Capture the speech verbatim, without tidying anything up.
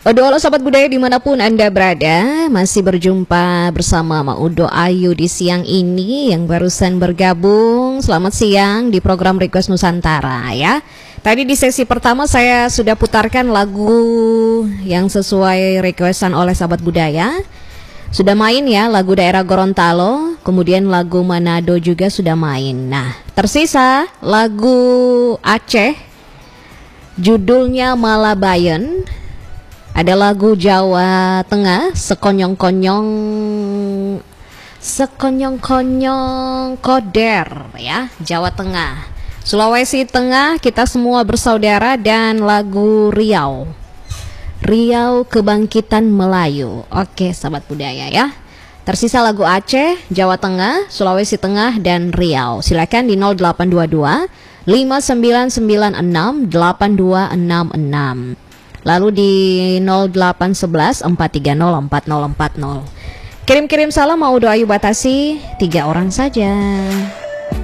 Odo halo sahabat budaya dimanapun Anda berada, masih berjumpa bersama Maudo Ayu di siang ini yang barusan bergabung. Selamat siang di program Request Nusantara ya. Tadi di sesi pertama saya sudah putarkan lagu yang sesuai requestan oleh sahabat budaya. Sudah main ya lagu daerah Gorontalo, kemudian lagu Manado juga sudah main. Nah, tersisa lagu Aceh, judulnya Malabayan. Ada lagu Jawa Tengah, sekonyong-konyong, sekonyong-konyong koder ya, Jawa Tengah. Sulawesi Tengah kita semua bersaudara, dan lagu Riau, Riau Kebangkitan Melayu. Oke sahabat budaya ya. Tersisa lagu Aceh, Jawa Tengah, Sulawesi Tengah, dan Riau. Silakan di nol delapan dua dua lima sembilan sembilan enam delapan dua enam enam. Lalu di nol delapan satu satu empat tiga nol empat nol empat nol. Kirim-kirim salam Maudo Ayu batasi tiga orang saja.